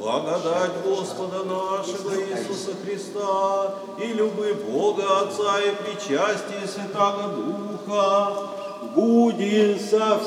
Благодать Господа нашего Иисуса Христа и любовь Бога Отца и причастие Святаго Духа будет со